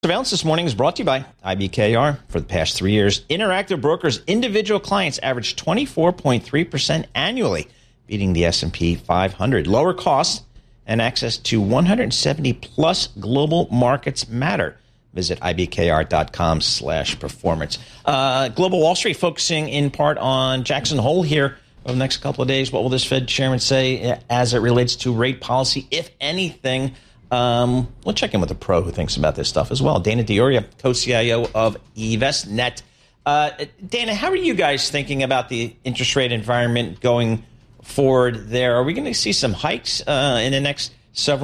Surveillance this morning is brought to you by IBKR. For the past 3 years, Interactive Brokers' individual clients averaged 24.3% annually, beating the S&P 500. Lower costs and access to 170-plus global markets matter. Visit ibkr.com/performance. Global Wall Street focusing in part on Jackson Hole here over the next couple of days. What will this Fed chairman say as it relates to rate policy, if anything? We'll check in with a pro who thinks about this stuff as well. Dana D'Auria, co-CIO of eVestNet. Dana, how are you guys thinking about the interest rate environment going forward there? Are we going to see some hikes in the next several